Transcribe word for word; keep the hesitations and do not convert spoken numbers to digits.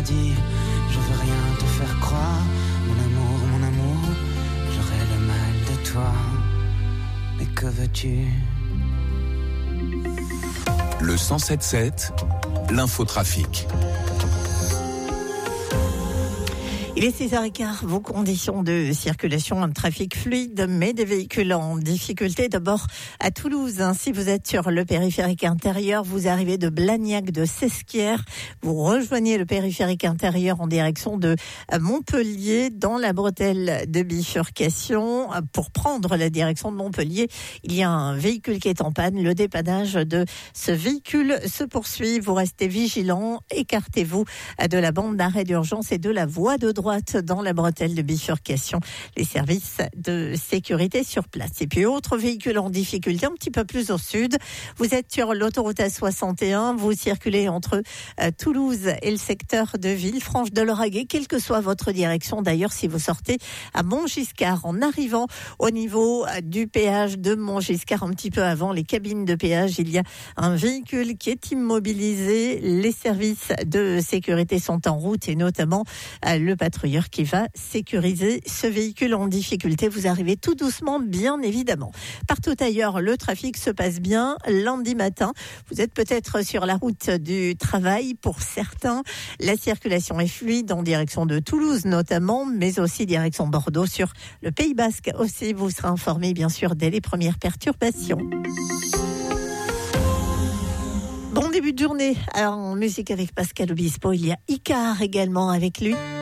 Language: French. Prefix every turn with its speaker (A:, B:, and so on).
A: dit, je veux rien te faire croire. Mon amour, mon amour, j'aurai le mal de toi. Mais que veux-tu?
B: Le cent sept sept, l'infotrafic.
C: Il est six heures quinze, vos conditions de circulation, un trafic fluide, mais des véhicules en difficulté. D'abord à Toulouse, hein, si vous êtes sur le périphérique intérieur, vous arrivez de Blagnac, de Sesquières, vous rejoignez le périphérique intérieur en direction de Montpellier, dans la bretelle de bifurcation. Pour prendre la direction de Montpellier, il y a un véhicule qui est en panne. Le dépannage de ce véhicule se poursuit. Vous restez vigilants, écartez-vous de la bande d'arrêt d'urgence et de la voie de droite dans la bretelle de bifurcation, les services de sécurité sur place. Et puis autre véhicule en difficulté un petit peu plus au sud, vous êtes sur l'autoroute A soixante et un, vous circulez entre euh, Toulouse et le secteur de Villefranche de Lauragais, quelle que soit votre direction. D'ailleurs, si vous sortez à Montgiscard, en arrivant au niveau du péage de Montgiscard, un petit peu avant les cabines de péage, il y a un véhicule qui est immobilisé. Les services de sécurité sont en route et notamment euh, le patrouilleur qui va sécuriser ce véhicule en difficulté. Vous arrivez tout doucement, bien évidemment. Partout ailleurs, le trafic se passe bien. Lundi matin, vous êtes peut-être sur la route du travail. Pour certains, la circulation est fluide en direction de Toulouse notamment, mais aussi direction Bordeaux. Sur le Pays Basque aussi, vous serez informé bien sûr dès les premières perturbations. Bon début de journée. Alors, en musique avec Pascal Obispo, il y a Icar également avec lui.